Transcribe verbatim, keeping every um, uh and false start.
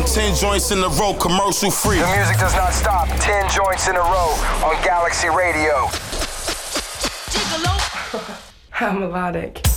Ten joints in a row, commercial free. The music does not stop. Ten joints in a row on Galaxy Radio. How melodic.